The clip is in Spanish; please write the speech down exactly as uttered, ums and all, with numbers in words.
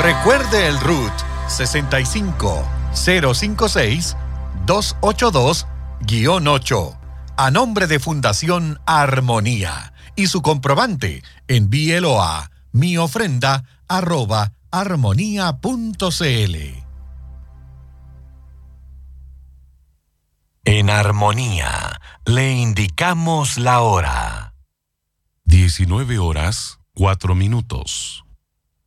Recuerde el R U T sesenta y cinco cero cincuenta y seis doscientos ochenta y dos guión ocho a nombre de Fundación Armonía y su comprobante envíelo a miofrenda arroba armonía punto cl. En Armonía le indicamos la hora. diecinueve horas, cuatro minutos.